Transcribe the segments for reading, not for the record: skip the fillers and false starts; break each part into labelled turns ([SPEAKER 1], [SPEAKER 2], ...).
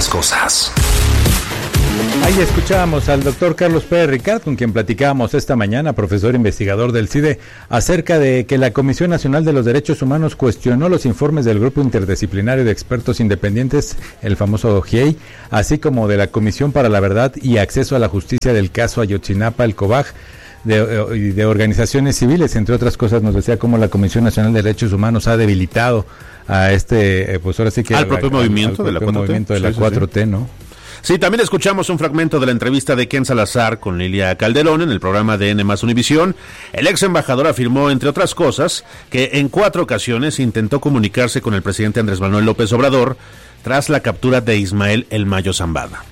[SPEAKER 1] otras cosas.
[SPEAKER 2] Ahí escuchábamos al doctor Carlos Pérez Ricard, con quien platicábamos esta mañana, profesor investigador del CIDE, acerca de que la Comisión Nacional de los Derechos Humanos cuestionó los informes del Grupo Interdisciplinario de Expertos Independientes, el famoso GIEI, así como de la Comisión para la Verdad y Acceso a la Justicia del caso Ayotzinapa, el COBAG, de organizaciones civiles. Entre otras cosas, nos decía cómo la Comisión Nacional de Derechos Humanos ha debilitado a pues ahora sí que
[SPEAKER 3] al propio movimiento de la
[SPEAKER 2] 4T, ¿no?
[SPEAKER 3] Sí, también escuchamos un fragmento de la entrevista de Ken Salazar con Lilia Calderón en el programa de N+ Univisión. El ex embajador afirmó, entre otras cosas, que en 4 ocasiones intentó comunicarse con el presidente Andrés Manuel López Obrador tras la captura de Ismael El Mayo Zambada.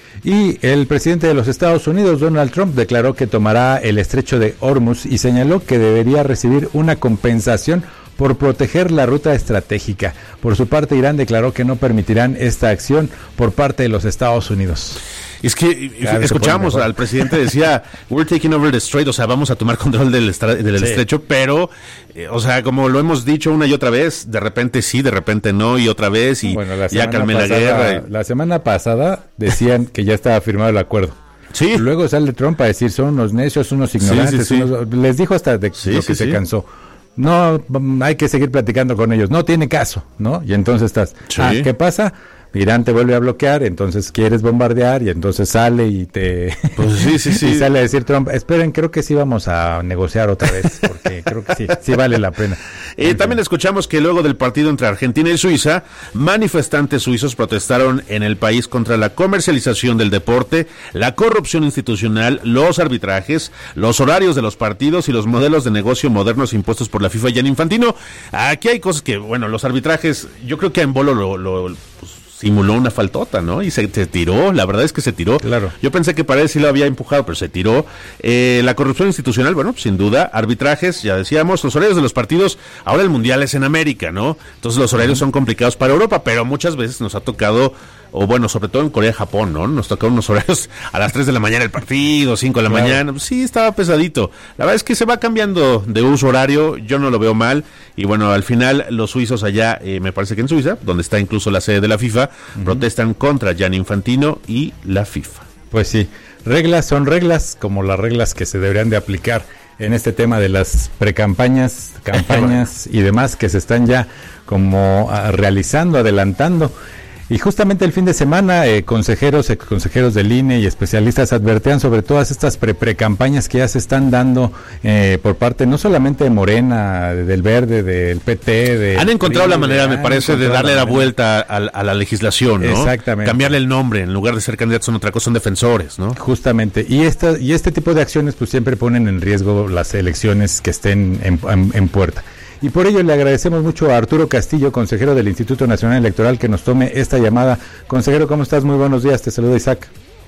[SPEAKER 2] Y el presidente de los Estados Unidos, Donald Trump, declaró que tomará el estrecho de Hormuz y señaló que debería recibir una compensación por proteger la ruta estratégica. Por su parte, Irán declaró que no permitirán esta acción por parte de los Estados Unidos.
[SPEAKER 3] Es que escuchamos al presidente decía, we're taking over the strait, o sea, vamos a tomar control del estrecho, pero, o sea, como lo hemos dicho una y otra vez, de repente sí, de repente no, y otra vez, y bueno, ya calmé la guerra.
[SPEAKER 2] La semana pasada decían que ya estaba firmado el acuerdo.
[SPEAKER 3] Sí.
[SPEAKER 2] Luego sale Trump a decir, son unos necios, unos ignorantes,
[SPEAKER 3] sí.
[SPEAKER 2] Les dijo hasta de lo que se cansó. No, hay que seguir platicando con ellos, no tiene caso, ¿no? Y entonces estás, ¿qué pasa? Irán te vuelve a bloquear, entonces quieres bombardear y entonces sale y te...
[SPEAKER 3] Pues sí.
[SPEAKER 2] Y sale a decir Trump, esperen, creo que sí vamos a negociar otra vez, porque creo que sí vale la pena.
[SPEAKER 3] También escuchamos que luego del partido entre Argentina y Suiza, manifestantes suizos protestaron en el país contra la comercialización del deporte, la corrupción institucional, los arbitrajes, los horarios de los partidos y los modelos de negocio modernos impuestos por la FIFA y Gianni Infantino. Aquí hay cosas que, bueno, los arbitrajes, yo creo que a Embolo simuló una faltota, ¿no? Y se tiró, la verdad es que se tiró.
[SPEAKER 2] Claro.
[SPEAKER 3] Yo pensé que para él sí lo había empujado, pero se tiró. La corrupción institucional, bueno, sin duda. Arbitrajes, ya decíamos, los horarios de los partidos. Ahora el Mundial es en América, ¿no? Entonces los horarios son complicados para Europa, pero muchas veces nos ha tocado, o bueno, sobre todo en Corea y Japón, ¿no? Nos tocaron unos horarios a las 3 de la mañana el partido, 5 de la mañana. Sí, estaba pesadito. La verdad es que se va cambiando de uso horario, yo no lo veo mal. Y bueno, al final los suizos allá, me parece que en Suiza, donde está incluso la sede de la FIFA, protestan contra Gianni Infantino y la FIFA.
[SPEAKER 2] Pues sí, reglas son reglas, como las reglas que se deberían de aplicar en este tema de las precampañas, campañas y demás que se están ya como realizando, adelantando. Y justamente el fin de semana, consejeros, exconsejeros del INE y especialistas advertían sobre todas estas precampañas que ya se están dando por parte no solamente de Morena, del Verde, del PT.
[SPEAKER 3] Han encontrado la manera, me parece, de darle la vuelta a la legislación, ¿no?
[SPEAKER 2] Exactamente.
[SPEAKER 3] Cambiarle el nombre, en lugar de ser candidatos son otra cosa, son defensores, ¿no?
[SPEAKER 2] Justamente. Y este tipo de acciones pues siempre ponen en riesgo las elecciones que estén en puerta. Y por ello le agradecemos mucho a Arturo Castillo, consejero del Instituto Nacional Electoral, que nos tome esta llamada. Consejero, ¿cómo estás? Muy buenos días, te saluda Isaac.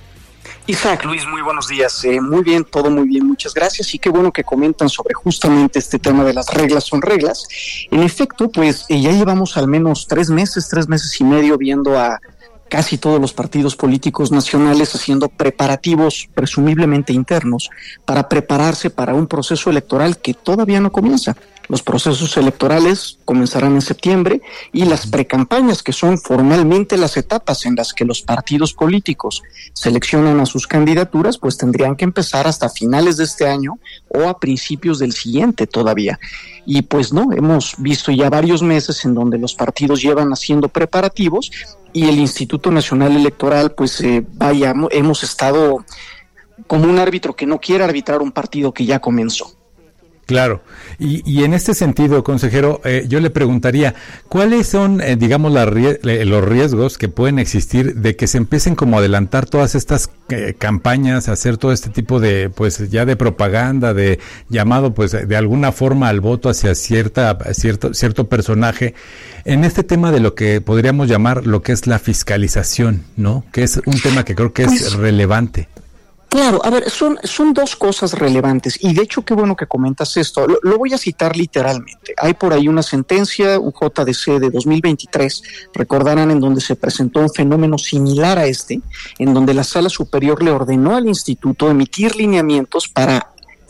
[SPEAKER 4] Isaac, Luis, muy buenos días. Muy bien, todo muy bien, muchas gracias. Y qué bueno que comentan sobre justamente este tema de las reglas son reglas. En efecto, pues ya llevamos al menos 3 meses y medio viendo a casi todos los partidos políticos nacionales haciendo preparativos presumiblemente internos para prepararse para un proceso electoral que todavía no comienza. Los procesos electorales comenzarán en septiembre y las precampañas, que son formalmente las etapas en las que los partidos políticos seleccionan a sus candidaturas, pues tendrían que empezar hasta finales de este año o a principios del siguiente todavía. Y pues no, hemos visto ya varios meses en donde los partidos llevan haciendo preparativos y el Instituto Nacional Electoral, pues hemos estado como un árbitro que no quiere arbitrar un partido que ya comenzó.
[SPEAKER 2] Claro, y en este sentido, consejero, yo le preguntaría, ¿cuáles son, digamos, los riesgos que pueden existir de que se empiecen como a adelantar todas estas campañas, hacer todo este tipo de, pues ya de propaganda, de llamado, pues de alguna forma al voto hacia cierto personaje, en este tema de lo que podríamos llamar lo que es la fiscalización, ¿no? Que es un tema que creo que es relevante.
[SPEAKER 4] Claro, a ver, son 2 cosas relevantes y de hecho qué bueno que comentas esto, lo voy a citar literalmente. Hay por ahí una sentencia, un JDC de 2023, recordarán, en donde se presentó un fenómeno similar a este, en donde la Sala Superior le ordenó al instituto emitir lineamientos para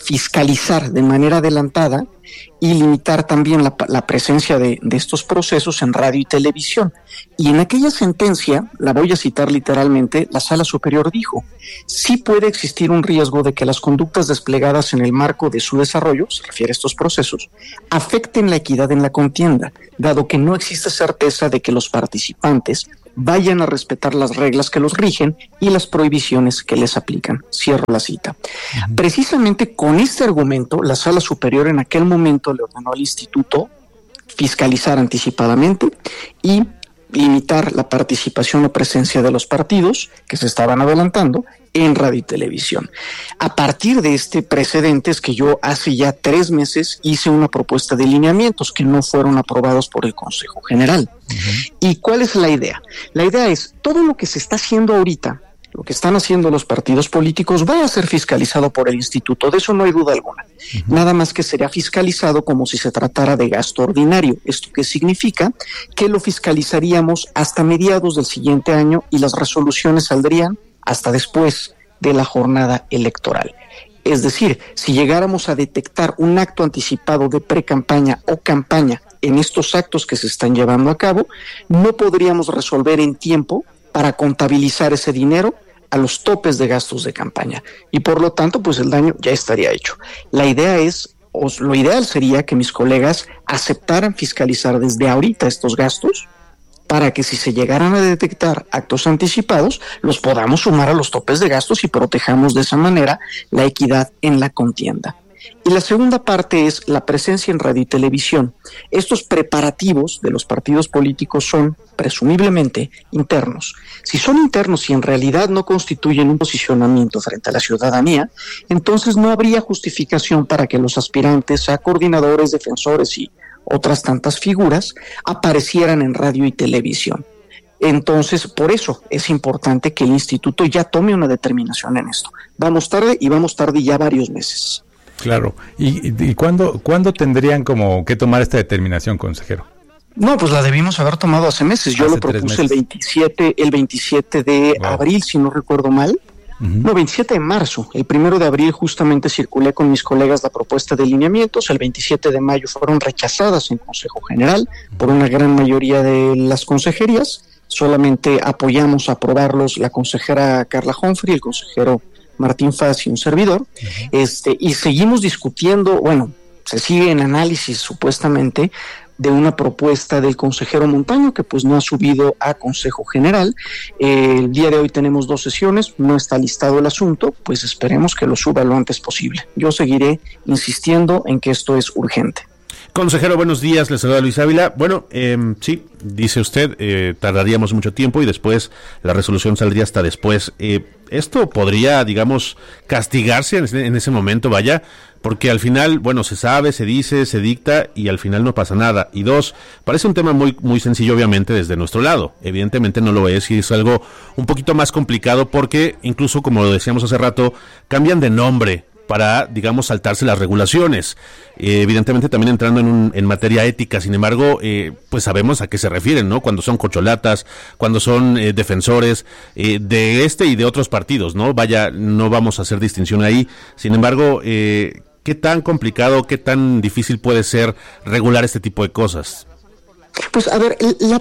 [SPEAKER 4] fiscalizar de manera adelantada y limitar también la presencia de estos procesos en radio y televisión. Y en aquella sentencia, la voy a citar literalmente, la Sala Superior dijo: sí puede existir un riesgo de que las conductas desplegadas en el marco de su desarrollo, se refiere a estos procesos, afecten la equidad en la contienda, dado que no existe certeza de que los participantes vayan a respetar las reglas que los rigen y las prohibiciones que les aplican. Cierro la cita. Precisamente con este argumento, la Sala Superior en aquel momento le ordenó al instituto fiscalizar anticipadamente y limitar la participación o presencia de los partidos que se estaban adelantando en radio y televisión. A partir de este precedente es que yo hace ya 3 meses hice una propuesta de lineamientos que no fueron aprobados por el Consejo General. ¿Y cuál es la idea? La idea es, todo lo que se está haciendo ahorita, lo que están haciendo los partidos políticos, va a ser fiscalizado por el instituto, de eso no hay duda alguna. Nada más que sería fiscalizado como si se tratara de gasto ordinario. ¿Esto qué significa? Que lo fiscalizaríamos hasta mediados del siguiente año y las resoluciones saldrían hasta después de la jornada electoral. Es decir, si llegáramos a detectar un acto anticipado de precampaña o campaña en estos actos que se están llevando a cabo, no podríamos resolver en tiempo para contabilizar ese dinero a los topes de gastos de campaña, y por lo tanto pues el daño ya estaría hecho. La idea es, o lo ideal sería que mis colegas aceptaran fiscalizar desde ahorita estos gastos, para que si se llegaran a detectar actos anticipados, los podamos sumar a los topes de gastos y protejamos de esa manera la equidad en la contienda. Y la segunda parte es la presencia en radio y televisión. Estos preparativos de los partidos políticos son presumiblemente internos. Si son internos y en realidad no constituyen un posicionamiento frente a la ciudadanía, entonces no habría justificación para que los aspirantes a coordinadores, defensores y otras tantas figuras aparecieran en radio y televisión. Entonces, por eso es importante que el instituto ya tome una determinación en esto. Vamos tarde ya varios meses.
[SPEAKER 2] Claro. ¿Y cuándo tendrían como que tomar esta determinación, consejero?
[SPEAKER 4] No, pues la debimos haber tomado hace meses. Yo lo propuse el 27 de abril, si no recuerdo mal. No, 27 de marzo. El 1 de abril justamente circulé con mis colegas la propuesta de lineamientos. El 27 de mayo fueron rechazadas en Consejo General por una gran mayoría de las consejerías. Solamente apoyamos a aprobarlos la consejera Carla Humphrey, el consejero Martín Faz y un servidor. Y seguimos discutiendo, se sigue en análisis supuestamente de una propuesta del consejero Montaño que pues no ha subido a Consejo General. El día de hoy tenemos 2 sesiones, no está listado el asunto, pues esperemos que lo suba lo antes posible. Yo seguiré insistiendo en que esto es urgente.
[SPEAKER 3] Consejero, buenos días, le saluda Luis Ávila. Sí, dice usted, tardaríamos mucho tiempo y después la resolución saldría hasta después. Esto podría, digamos, castigarse en ese momento, porque al final, se sabe, se dice, se dicta y al final no pasa nada. Y 2, parece un tema muy, muy sencillo, obviamente, desde nuestro lado. Evidentemente no lo es y es algo un poquito más complicado porque incluso, como lo decíamos hace rato, cambian de nombre para, digamos, saltarse las regulaciones. Evidentemente también entrando en materia ética, sin embargo, pues sabemos a qué se refieren, ¿no? Cuando son corcholatas, cuando son defensores de este y de otros partidos, ¿no? No vamos a hacer distinción ahí. Sin embargo, ¿qué tan complicado, qué tan difícil puede ser regular este tipo de cosas?
[SPEAKER 4] Pues a ver, el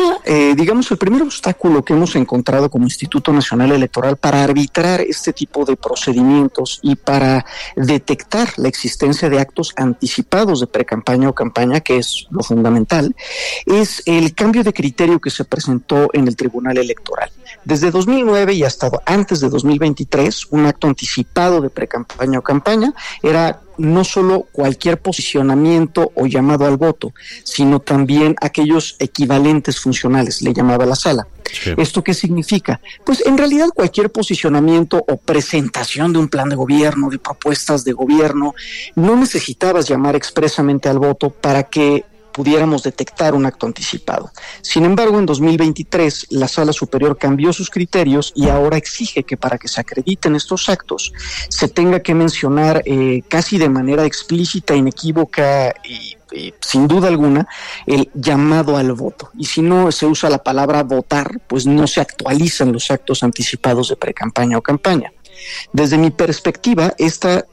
[SPEAKER 4] primer obstáculo que hemos encontrado como Instituto Nacional Electoral para arbitrar este tipo de procedimientos y para detectar la existencia de actos anticipados de precampaña o campaña, que es lo fundamental, es el cambio de criterio que se presentó en el Tribunal Electoral. Desde 2009 y hasta antes de 2023, un acto anticipado de precampaña o campaña era no solo cualquier posicionamiento o llamado al voto, sino también aquellos equivalentes funcionales, le llamaba la sala. Sí. ¿Esto qué significa? Pues en realidad cualquier posicionamiento o presentación de un plan de gobierno, de propuestas de gobierno, no necesitabas llamar expresamente al voto para que pudiéramos detectar un acto anticipado. Sin embargo, en 2023, la Sala Superior cambió sus criterios y ahora exige que para que se acrediten estos actos se tenga que mencionar casi de manera explícita, inequívoca y sin duda alguna el llamado al voto. Y si no se usa la palabra votar, pues no se actualizan los actos anticipados de precampaña o campaña. Desde mi perspectiva, esta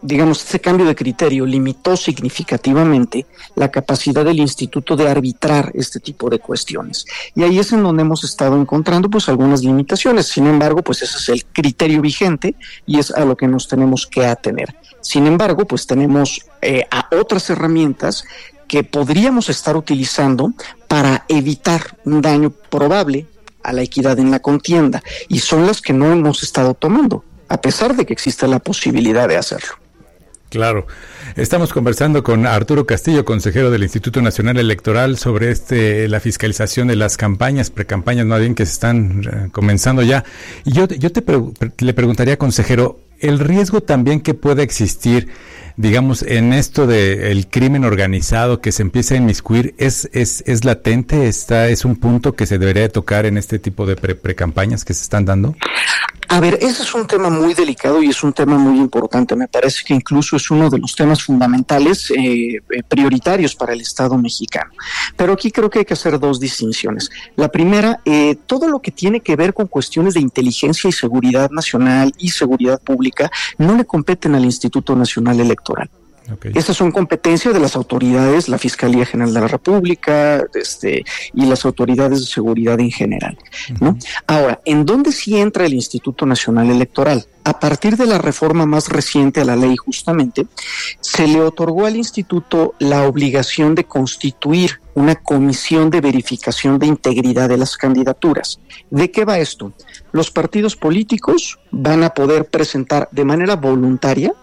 [SPEAKER 4] ese cambio de criterio limitó significativamente la capacidad del instituto de arbitrar este tipo de cuestiones. Y ahí es en donde hemos estado encontrando pues algunas limitaciones. Sin embargo, pues ese es el criterio vigente y es a lo que nos tenemos que atener. Sin embargo, pues tenemos a otras herramientas que podríamos estar utilizando para evitar un daño probable a la equidad en la contienda, y son las que no hemos estado tomando, a pesar de que existe la posibilidad de hacerlo.
[SPEAKER 2] Claro. Estamos conversando con Arturo Castillo, consejero del Instituto Nacional Electoral, sobre la fiscalización de las campañas, precampañas más bien, que se están comenzando ya. Y yo le preguntaría, consejero, el riesgo también que puede existir, digamos, en esto del crimen organizado que se empieza a inmiscuir, ¿es latente? ¿Es un punto que se debería de tocar en este tipo de precampañas que se están dando?
[SPEAKER 4] A ver, ese es un tema muy delicado y es un tema muy importante. Me parece que incluso es uno de los temas fundamentales, prioritarios para el Estado mexicano. Pero aquí creo que hay que hacer dos distinciones. La primera, todo lo que tiene que ver con cuestiones de inteligencia y seguridad nacional y seguridad pública no le competen al Instituto Nacional Electoral. Okay. Estas son competencias de las autoridades, la Fiscalía General de la República, y las autoridades de seguridad en general, ¿no? Uh-huh. Ahora, ¿en dónde sí entra el Instituto Nacional Electoral? A partir de la reforma más reciente a la ley, justamente, se le otorgó al instituto la obligación de constituir una comisión de verificación de integridad de las candidaturas. ¿De qué va esto? Los partidos políticos van a poder presentar de manera voluntaria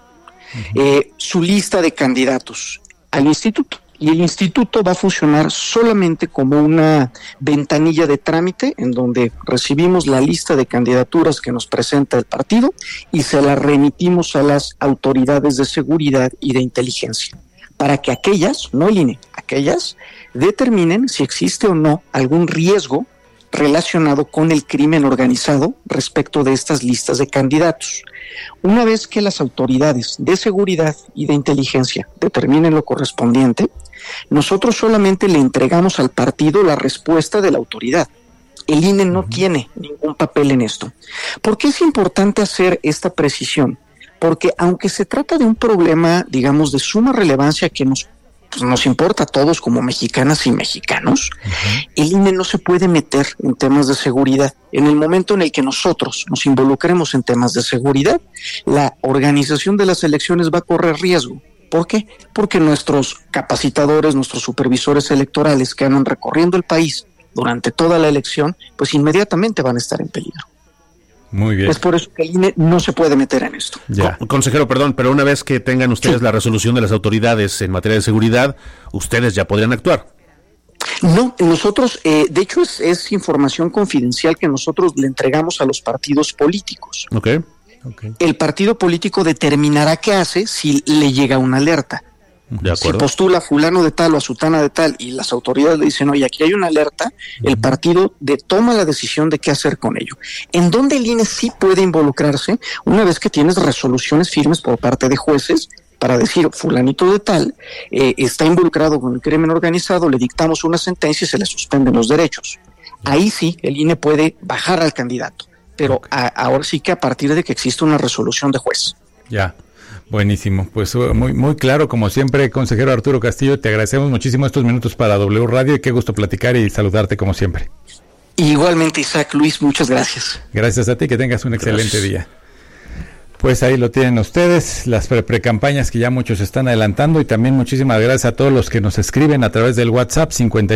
[SPEAKER 4] su lista de candidatos al instituto, y el instituto va a funcionar solamente como una ventanilla de trámite en donde recibimos la lista de candidaturas que nos presenta el partido y se la remitimos a las autoridades de seguridad y de inteligencia para que aquellas, no el INE, aquellas determinen si existe o no algún riesgo relacionado con el crimen organizado respecto de estas listas de candidatos. Una vez que las autoridades de seguridad y de inteligencia determinen lo correspondiente, nosotros solamente le entregamos al partido la respuesta de la autoridad. El INE no tiene ningún papel en esto. ¿Por qué es importante hacer esta precisión? Porque aunque se trata de un problema, digamos, de suma relevancia que nos importa a todos como mexicanas y mexicanos, el INE no se puede meter en temas de seguridad. En el momento en el que nosotros nos involucremos en temas de seguridad, la organización de las elecciones va a correr riesgo. ¿Por qué? Porque nuestros capacitadores, nuestros supervisores electorales que andan recorriendo el país durante toda la elección, pues inmediatamente van a estar en peligro.
[SPEAKER 2] Muy bien.
[SPEAKER 4] Es por eso que el INE no se puede meter en esto.
[SPEAKER 3] Ya. Consejero, perdón, pero una vez que tengan ustedes la resolución de las autoridades en materia de seguridad, ustedes ya podrían actuar.
[SPEAKER 4] No, nosotros, de hecho es información confidencial que nosotros le entregamos a los partidos políticos.
[SPEAKER 3] Okay.
[SPEAKER 4] El partido político determinará qué hace si le llega una alerta.
[SPEAKER 3] De acuerdo.
[SPEAKER 4] Si postula fulano de tal o a sutana de tal y las autoridades le dicen, oye, aquí hay una alerta, el partido toma la decisión de qué hacer con ello. En donde el INE sí puede involucrarse, una vez que tienes resoluciones firmes por parte de jueces para decir, fulanito de tal está involucrado con el crimen organizado, le dictamos una sentencia y se le suspenden los derechos. Ahí sí, el INE puede bajar al candidato, pero ahora sí que a partir de que existe una resolución de juez.
[SPEAKER 2] Ya. Buenísimo, pues muy muy claro como siempre, consejero Arturo Castillo, te agradecemos muchísimo estos minutos para W Radio y qué gusto platicar y saludarte como siempre.
[SPEAKER 4] Igualmente, Isaac, Luis, muchas gracias.
[SPEAKER 2] Gracias a ti, que tengas un excelente día. Pues ahí lo tienen ustedes, las precampañas que ya muchos están adelantando, y también muchísimas gracias a todos los que nos escriben a través del WhatsApp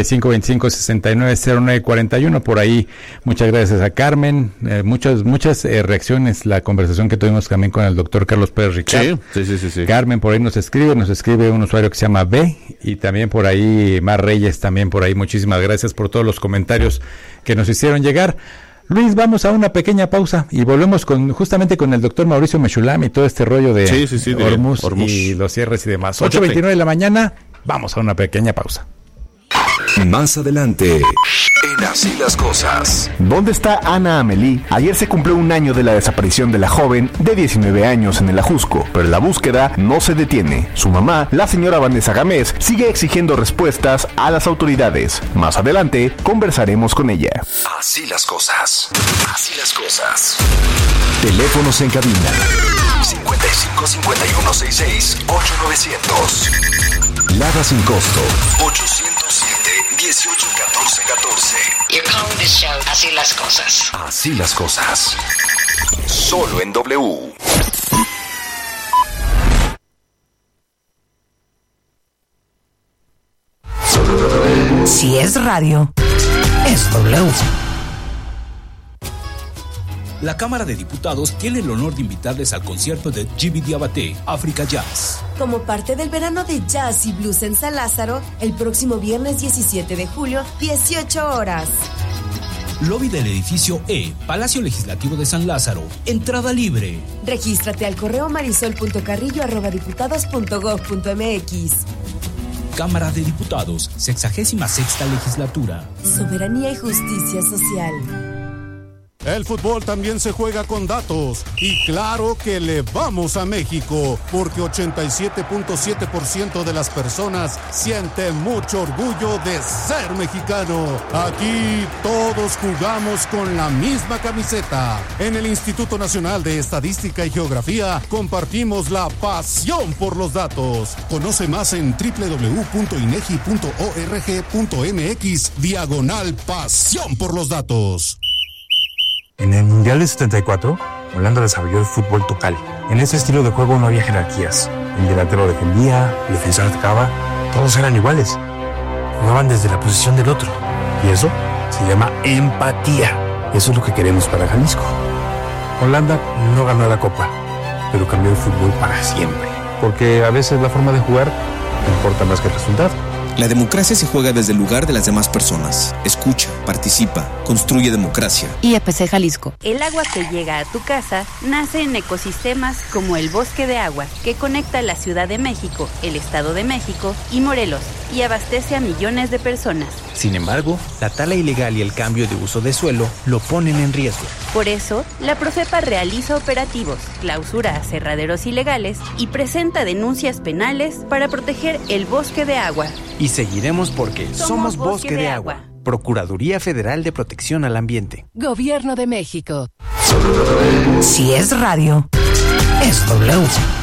[SPEAKER 2] 5525690941. Por ahí muchas gracias a Carmen, muchas reacciones, la conversación que tuvimos también con el doctor Carlos Pérez Ricard.
[SPEAKER 3] Sí.
[SPEAKER 2] Carmen por ahí nos escribe un usuario que se llama B, y también por ahí Mar Reyes, también por ahí muchísimas gracias por todos los comentarios que nos hicieron llegar. Luis, vamos a una pequeña pausa y volvemos justamente con el doctor Mauricio Mechulam y todo este rollo de Hormuz y los cierres y demás. 8:29 de la mañana, vamos a una pequeña pausa.
[SPEAKER 1] Más adelante, en Así las Cosas.
[SPEAKER 5] ¿Dónde está Ana Amelí? Ayer se cumplió un año de la desaparición de la joven de 19 años en el Ajusco, pero la búsqueda no se detiene. Su mamá, la señora Vanessa Gámez, sigue exigiendo respuestas a las autoridades. Más adelante, conversaremos con ella.
[SPEAKER 1] Así las cosas. Así las cosas. Teléfonos en cabina. 55 51 66 8900. Lada sin costo. 807 18 14 14.
[SPEAKER 6] You're calling this show Así las cosas.
[SPEAKER 1] Así las cosas. Solo en W.
[SPEAKER 6] Si es radio, es W.
[SPEAKER 7] La Cámara de Diputados tiene el honor de invitarles al concierto de Jimmy Diabaté, Africa Jazz.
[SPEAKER 8] Como parte del verano de jazz y blues en San Lázaro, el próximo viernes 17 de julio, 18 horas.
[SPEAKER 7] Lobby del edificio E, Palacio Legislativo de San Lázaro. Entrada libre.
[SPEAKER 8] Regístrate al correo marisol.carrillo@diputados.gov.mx.
[SPEAKER 7] Cámara de Diputados, 66ª Legislatura.
[SPEAKER 8] Soberanía y justicia social.
[SPEAKER 9] El fútbol también se juega con datos y claro que le vamos a México porque 87.7% de las personas sienten mucho orgullo de ser mexicano. Aquí todos jugamos con la misma camiseta. En el Instituto Nacional de Estadística y Geografía compartimos la pasión por los datos. Conoce más en www.inegi.org.mx/pasión por los datos.
[SPEAKER 10] En el Mundial de 74, Holanda desarrolló el fútbol total. En ese estilo de juego no había jerarquías. El delantero defendía, el defensor atacaba, todos eran iguales. Jugaban desde la posición del otro. Y eso se llama empatía. Eso es lo que queremos para Jalisco. Holanda no ganó la Copa, pero cambió el fútbol para siempre. Porque a veces la forma de jugar importa más que el resultado.
[SPEAKER 11] La democracia se juega desde el lugar de las demás personas. Escucha, participa, construye democracia.
[SPEAKER 12] IEPC Jalisco. El agua que llega a tu casa nace en ecosistemas como el Bosque de Agua, que conecta la Ciudad de México, el Estado de México y Morelos, y abastece a millones de personas.
[SPEAKER 13] Sin embargo, la tala ilegal y el cambio de uso de suelo lo ponen en riesgo.
[SPEAKER 12] Por eso, la Profepa realiza operativos, clausura aserraderos ilegales y presenta denuncias penales para proteger el Bosque de Agua.
[SPEAKER 13] Y seguiremos porque somos Bosque de Agua. Procuraduría Federal de Protección al Ambiente.
[SPEAKER 6] Gobierno de México. Si es radio, es W.